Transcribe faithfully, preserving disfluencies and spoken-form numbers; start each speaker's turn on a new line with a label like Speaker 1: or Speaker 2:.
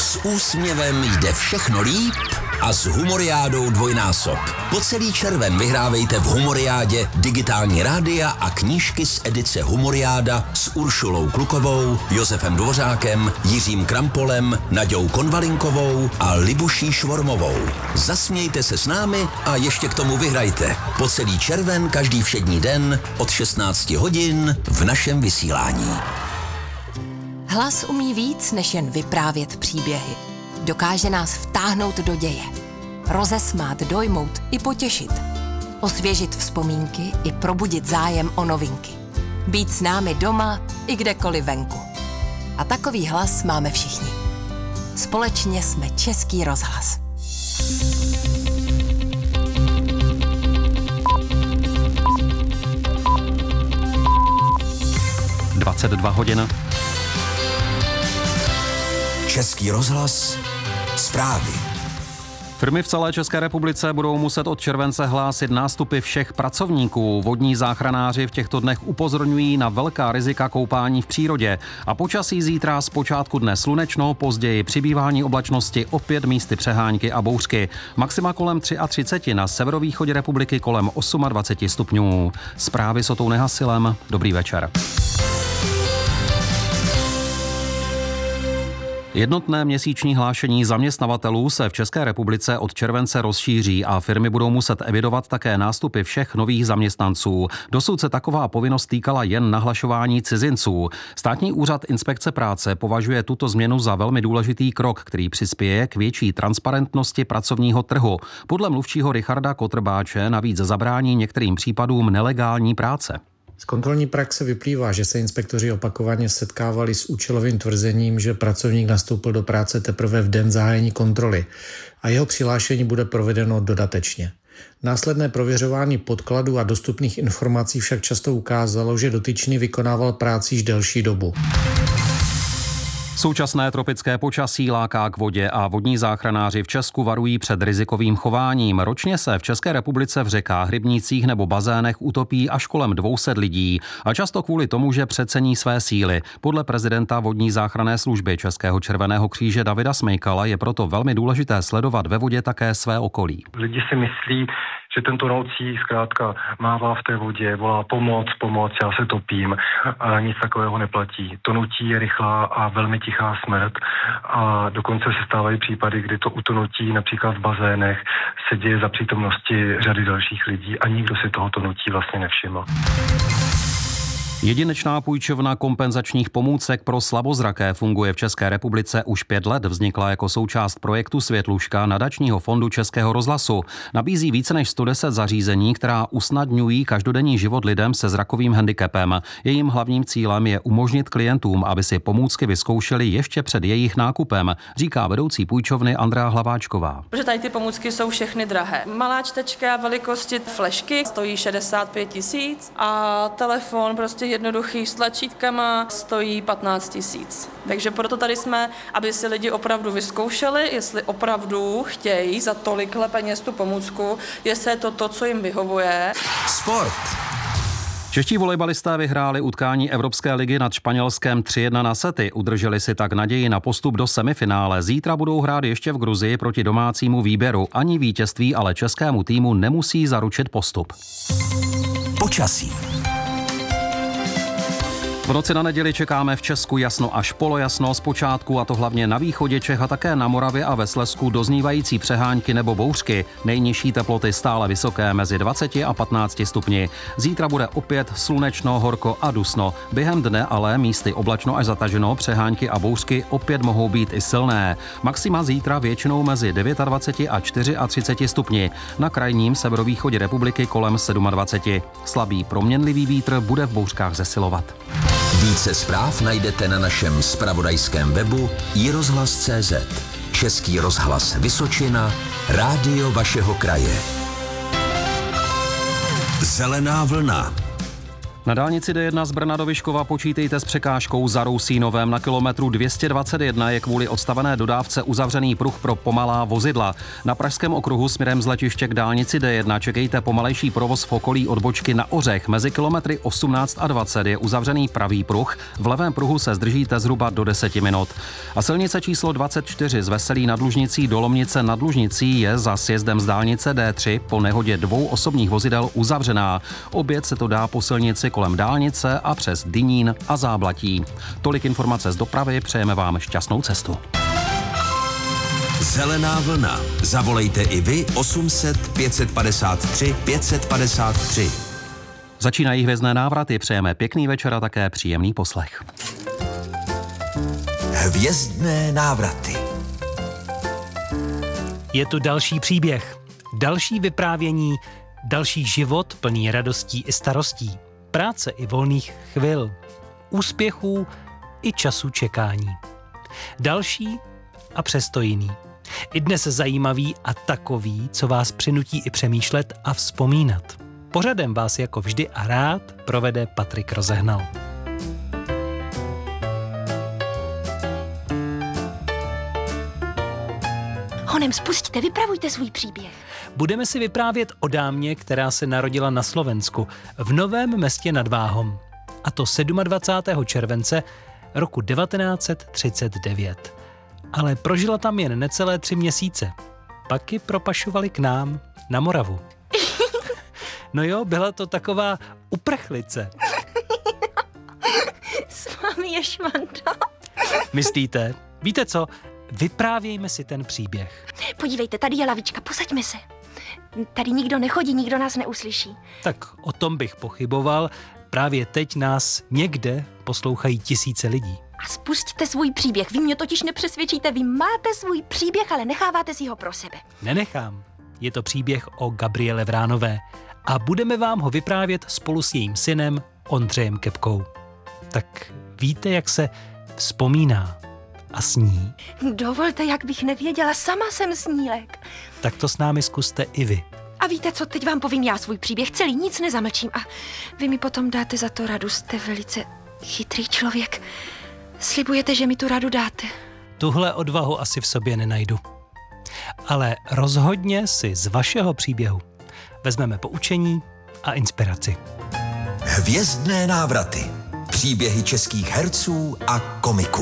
Speaker 1: S úsměvem jde všechno líp a s Humoriádou dvojnásob. Po celý červen vyhrávejte v Humoriádě digitální rádia a knížky z edice Humoriáda s Uršulou Klukovou, Josefem Dvořákem, Jiřím Krampolem, Naďou Konvalinkovou a Libuší Švormovou. Zasmějte se s námi a ještě k tomu vyhrajte. Po celý červen každý všední den od šestnáct hodin v našem vysílání.
Speaker 2: Hlas umí víc, než jen vyprávět příběhy. Dokáže nás vtáhnout do děje. Rozesmát, dojmout i potěšit. Osvěžit vzpomínky i probudit zájem o novinky. Být s námi doma i kdekoliv venku. A takový hlas máme všichni. Společně jsme Český rozhlas.
Speaker 3: dvacet dva hodin.
Speaker 1: Český rozhlas, zprávy.
Speaker 3: Firmy v celé České republice budou muset od července hlásit nástupy všech pracovníků. Vodní záchranáři v těchto dnech upozorňují na velká rizika koupání v přírodě. A počasí zítra z počátku dne slunečno, později přibývání oblačnosti, opět místy přehánky a bouřky. Maxima kolem třicet tři, na severovýchodě republiky kolem dvacet osm stupňů. Zprávy s Otou Nehasilem. Dobrý večer. Jednotné měsíční hlášení zaměstnavatelů se v České republice od července rozšíří a firmy budou muset evidovat také nástupy všech nových zaměstnanců. Dosud se taková povinnost týkala jen nahlašování cizinců. Státní úřad inspekce práce považuje tuto změnu za velmi důležitý krok, který přispěje k větší transparentnosti pracovního trhu. Podle mluvčího Richarda Kotrbáče navíc zabrání některým případům nelegální práce.
Speaker 4: Z kontrolní praxe vyplývá, že se inspektoři opakovaně setkávali s účelovým tvrzením, že pracovník nastoupil do práce teprve v den zahájení kontroly a jeho přihlášení bude provedeno dodatečně. Následné prověřování podkladů a dostupných informací však často ukázalo, že dotyčný vykonával práci již delší dobu.
Speaker 3: Současné tropické počasí láká k vodě a vodní záchranáři v Česku varují před rizikovým chováním. Ročně se v České republice v řekách, rybnících nebo bazénech utopí až kolem dvě stě lidí a často kvůli tomu, že přecení své síly. Podle prezidenta vodní záchranné služby Českého červeného kříže Davida Smejkala je proto velmi důležité sledovat ve vodě také své okolí.
Speaker 5: Lidi si myslí, že ten tonoucí zkrátka mává v té vodě, volá pomoc, pomoc, já se topím, a nic takového neplatí. Tonutí je rychlá a velmi tichá smrt a dokonce se stávají případy, kdy to utonutí například v bazénech se děje za přítomnosti řady dalších lidí a nikdo si toho tonutí vlastně nevšiml.
Speaker 3: Jedinečná půjčovna kompenzačních pomůcek pro slabozraké funguje v České republice už pět let. Vznikla jako součást projektu Světluška nadačního fondu Českého rozhlasu. Nabízí více než sto deset zařízení, která usnadňují každodenní život lidem se zrakovým handicapem. Jejím hlavním cílem je umožnit klientům, aby si pomůcky vyzkoušeli ještě před jejich nákupem, říká vedoucí půjčovny Andrea Hlaváčková.
Speaker 6: Protože tady ty pomůcky jsou všechny drahé. Malá čtečka velikosti flešky stojí šedesát pět tisíc a telefon prostě jednoduchý s tlačítkama stojí patnáct tisíc. Takže proto tady jsme, aby si lidi opravdu vyzkoušeli, jestli opravdu chtějí za tolikhle peněz tu pomůcku, jestli je to to, co jim vyhovuje.
Speaker 1: Sport.
Speaker 3: Čeští volejbalisté vyhráli utkání Evropské ligy nad Španělskem tři jedna na sety. Udrželi si tak naději na postup do semifinále. Zítra budou hrát ještě v Gruzii proti domácímu výběru. Ani vítězství ale českému týmu nemusí zaručit postup.
Speaker 1: Počasí.
Speaker 3: V noci na neděli čekáme v Česku jasno až polojasno zpočátku, a to hlavně na východě Čech a také na Moravě a ve Slezsku doznívající přehánky nebo bouřky. Nejnižší teploty stále vysoké mezi dvaceti a patnácti stupni. Zítra bude opět slunečno, horko a dusno. Během dne ale místy oblačno až zataženo, přehánky a bouřky opět mohou být i silné. Maxima zítra většinou mezi dvaceti devíti a třiceti čtyřmi stupni. Na krajním severovýchodě republiky kolem dvaceti sedmi. Slabý proměnlivý vítr bude v bouřkách zesilovat.
Speaker 1: Více zpráv najdete na našem zpravodajském webu i rozhlas tečka cé zet. Český rozhlas Vysočina, rádio vašeho kraje. Zelená vlna.
Speaker 3: Na dálnici D jedna z Brna do Vyškova počítejte s překážkou za Rousínovem. Na kilometru dvě stě dvacet jedna je kvůli odstavené dodávce uzavřený pruh pro pomalá vozidla. Na pražském okruhu směrem z letiště k dálnici D jedna čekejte pomalejší provoz v okolí odbočky na Ořech. Mezi kilometry osmnáct a dvacet je uzavřený pravý pruh. V levém pruhu se zdržíte zhruba do deseti minut. A silnice číslo dvacet čtyři z Veselí nad Lužnicí do Lomnice nad Lužnicí je za sjezdem z dálnice D tři po nehodě dvou osobních vozidel uzavřená. Obět se to dá po silnici kolem dálnice a přes Dynín a Záblatí. Tolik informace z dopravy, přejeme vám šťastnou cestu.
Speaker 1: Zelená vlna. Zavolejte i vy osm set pět set padesát tři pět set padesát tři.
Speaker 3: Začínají hvězdné návraty, přejeme pěkný večer a také příjemný poslech.
Speaker 1: Hvězdné návraty.
Speaker 7: Je tu další příběh, další vyprávění, další život plný radostí i starostí, práce i volných chvil, úspěchů i času čekání. Další a přesto jiný. I dnes zajímavý a takový, co vás přinutí i přemýšlet a vzpomínat. Pořadem vás jako vždy a rád provede Patrik Rozehnal.
Speaker 8: Honem, spustíte, vypravujte svůj příběh.
Speaker 7: Budeme si vyprávět o dámě, která se narodila na Slovensku, v Novém Městě nad Váhom. A to dvacátého sedmého července roku devatenáct set třicet devět. Ale prožila tam jen necelé tři měsíce. Pak ji propašovali k nám na Moravu. No jo, byla to taková uprchlice.
Speaker 8: S vámi je švanda.
Speaker 7: Myslíte? Víte co? Vyprávějme si ten příběh.
Speaker 8: Podívejte, tady je lavička, posaďme se. Tady nikdo nechodí, nikdo nás neuslyší.
Speaker 7: Tak o tom bych pochyboval. Právě teď nás někde poslouchají tisíce lidí.
Speaker 8: A spustíte svůj příběh. Vy mě totiž nepřesvědčíte. Vy máte svůj příběh, ale necháváte si ho pro sebe.
Speaker 7: Nenechám. Je to příběh o Gabriele Vránové. A budeme vám ho vyprávět spolu s jejím synem Ondřejem Kepkou. Tak víte, jak se vzpomíná a sní?
Speaker 8: Dovolte, jak bych nevěděla, sama jsem snílek.
Speaker 7: Tak to s námi zkuste i vy.
Speaker 8: A víte co, teď vám povím já svůj příběh celý, nic nezamlčím a vy mi potom dáte za to radu, jste velice chytrý člověk. Slibujete, že mi tu radu dáte?
Speaker 7: Tuhle odvahu asi v sobě nenajdu. Ale rozhodně si z vašeho příběhu vezmeme poučení a inspiraci.
Speaker 1: Hvězdné návraty. Příběhy českých herců a komiků.